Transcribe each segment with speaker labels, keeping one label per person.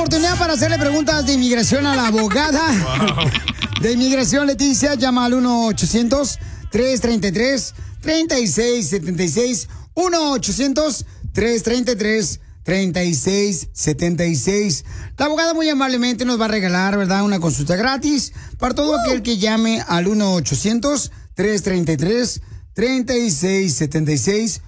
Speaker 1: oportunidad para hacerle preguntas de inmigración a la abogada de inmigración, Leticia. Llama al 1-800-333-3676. 1-800-333-3676. La abogada muy amablemente nos va a regalar, ¿verdad?, una consulta gratis para todo aquel que llame al 1-800-333-3676.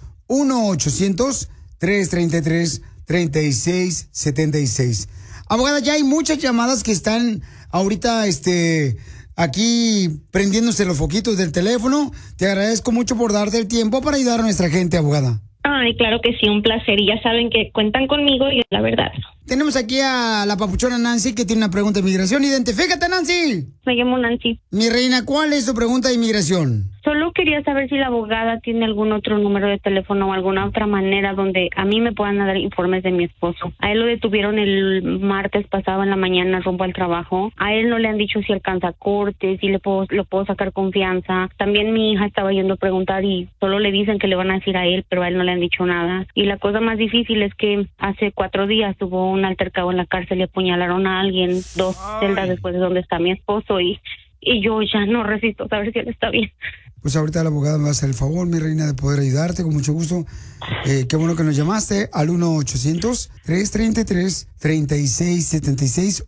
Speaker 1: 1-800-333-3676. Abogada, ya hay muchas llamadas que están ahorita, aquí prendiéndose los foquitos del teléfono. Te agradezco mucho por darte el tiempo para ayudar a nuestra gente, abogada.
Speaker 2: Ay, claro que sí, un placer. Y ya saben que cuentan conmigo y la verdad.
Speaker 1: Tenemos aquí a la papuchona Nancy, que tiene una pregunta de inmigración. Identifícate, Nancy.
Speaker 2: Me llamo Nancy.
Speaker 1: Mi reina, ¿cuál es tu pregunta de inmigración?
Speaker 2: Solo quería saber si la abogada tiene algún otro número de teléfono o alguna otra manera donde a mí me puedan dar informes de mi esposo. A él lo detuvieron el martes pasado en la mañana rumbo al trabajo. A él no le han dicho si alcanza corte, si lo puedo sacar confianza. También mi hija estaba yendo a preguntar y solo le dicen que le van a decir a él, pero a él no le han dicho nada. Y la cosa más difícil es que hace 4 días hubo un altercado en la cárcel y apuñalaron a alguien 2 celdas después de donde está mi esposo y yo ya no resisto saber si él está bien.
Speaker 1: Pues ahorita la abogada me va a hacer el favor, mi reina, de poder ayudarte con mucho gusto. Qué bueno que nos llamaste al 1-800-333-3676.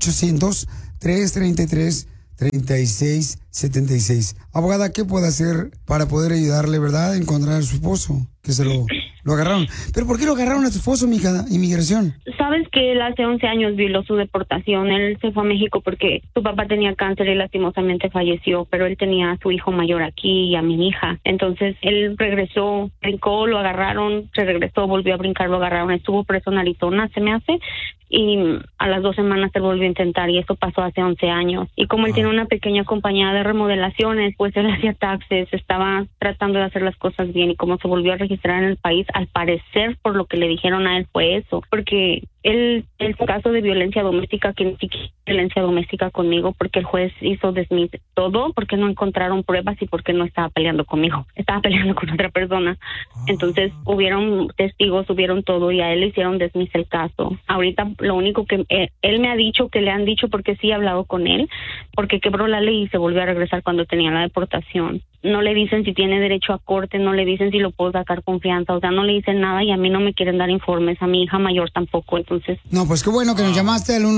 Speaker 1: 1-800-333-3676. Abogada, ¿qué puede hacer para poder ayudarle, verdad, a encontrar a su esposo? Que se lo agarraron. ¿Pero por qué lo agarraron a tu esposo, mija? Inmigración.
Speaker 2: Sabes que él hace 11 años violó su deportación. Él se fue a México porque su papá tenía cáncer y lastimosamente falleció, pero él tenía a su hijo mayor aquí y a mi hija. Entonces él regresó, brincó, lo agarraron, se regresó, volvió a brincar, lo agarraron. Estuvo preso en Arizona, se me hace, y a las 2 semanas se volvió a intentar y eso pasó hace 11 años. Y como él tiene una pequeña compañía de remodelaciones, pues él hacía taxes, estaba tratando de hacer las cosas bien y como se volvió a registrar en el país, al parecer por lo que le dijeron a él fue eso, porque el caso de violencia doméstica, que ni siquiera violencia doméstica conmigo, porque el juez hizo dismiss todo, porque no encontraron pruebas y porque no estaba peleando conmigo, estaba peleando con otra persona. Entonces hubieron testigos, hubieron todo y a él le hicieron dismiss el caso. Ahorita lo único que él me ha dicho, que le han dicho, porque sí he hablado con él, porque quebró la ley y se volvió a regresar cuando tenía la deportación. No le dicen si tiene derecho a corte, no le dicen si lo puedo sacar confianza, o sea, no le dicen nada y a mí no me quieren dar informes, a mi hija mayor tampoco, entonces...
Speaker 1: No, pues qué bueno que nos llamaste al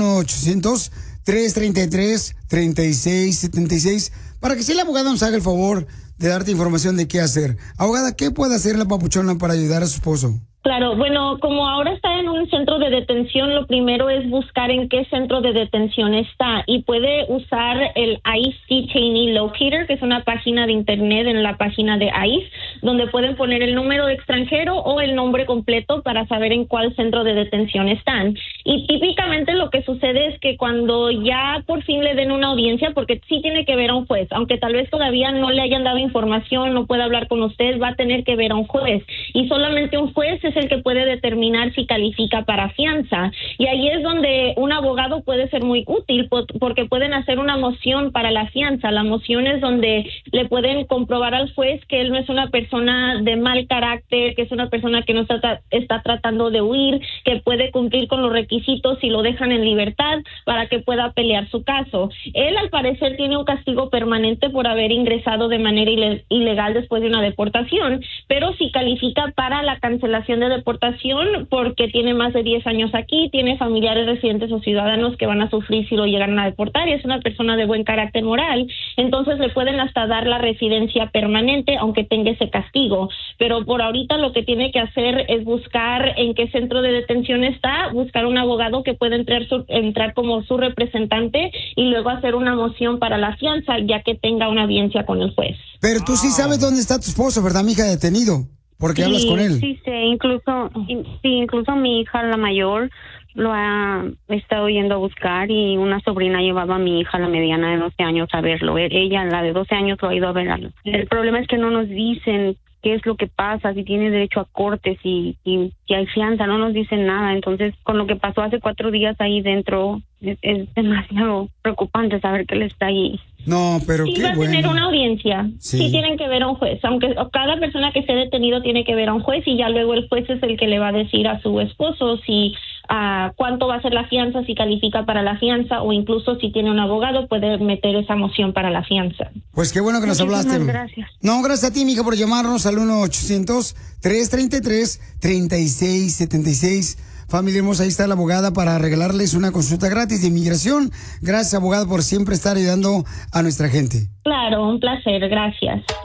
Speaker 1: 1-800-333-3676 para que si la abogada nos haga el favor de darte información de qué hacer. Abogada, ¿qué puede hacer la papuchona para ayudar a su esposo?
Speaker 2: Claro, bueno, como ahora está en un centro de detención, lo primero es buscar en qué centro de detención está y puede usar el ICE Detainee Locator, que es una página de internet en la página de ICE, donde pueden poner el número de extranjero o el nombre completo para saber en cuál centro de detención están. Y típicamente lo que sucede es que cuando ya por fin le den una audiencia, porque sí tiene que ver a un juez, aunque tal vez todavía no le hayan dado información, no pueda hablar con usted, va a tener que ver a un juez. Y solamente un juez es el que puede determinar si califica para fianza. Y ahí es donde un abogado puede ser muy útil porque pueden hacer una moción para la fianza. La moción es donde le pueden comprobar al juez que él no es una persona de mal carácter, que es una persona que no está tratando de huir, que puede cumplir con los requisitos si lo dejan en libertad para que pueda pelear su caso. Él al parecer tiene un castigo permanente por haber ingresado de manera ilegal después de una deportación, pero si califica para la cancelación de deportación porque tiene más de 10 años aquí, tiene familiares residentes o ciudadanos que van a sufrir si lo llegan a deportar y es una persona de buen carácter moral, entonces le pueden hasta dar la residencia permanente aunque tenga ese castigo, pero por ahorita lo que tiene que hacer es buscar en qué centro de detención está, buscar un abogado que pueda entrar como su representante y luego hacer una moción para la fianza ya que tenga una audiencia con el juez.
Speaker 1: Pero tú sí sabes dónde está tu esposo, ¿verdad, mija, detenido? Porque hablas con él.
Speaker 2: Sí, sé, incluso mi hija, la mayor, lo ha estado yendo a buscar y una sobrina llevaba a mi hija, la mediana de 12 años, a verlo. Ella, la de 12 años, lo ha ido a ver. El problema es que no nos dicen qué es lo que pasa, si tiene derecho a corte, si hay fianza, no nos dicen nada. Entonces, con lo que pasó hace 4 días ahí dentro, es demasiado preocupante saber que él está ahí.
Speaker 1: No, pero
Speaker 2: sí
Speaker 1: qué
Speaker 2: va a
Speaker 1: bueno.
Speaker 2: tener una audiencia. Sí tienen que ver a un juez. Aunque cada persona que esté detenido tiene que ver a un juez y ya luego el juez es el que le va a decir a su esposo si cuánto va a ser la fianza, si califica para la fianza, o incluso si tiene un abogado puede meter esa moción para la fianza.
Speaker 1: Pues qué bueno que nos hablaste.
Speaker 2: Gracias.
Speaker 1: No, gracias a ti, mija, por llamarnos al 1-800-333-3676. Familia hermosa, ahí está la abogada para regalarles una consulta gratis de inmigración. Gracias, abogada, por siempre estar ayudando a nuestra gente.
Speaker 2: Claro, un placer, gracias.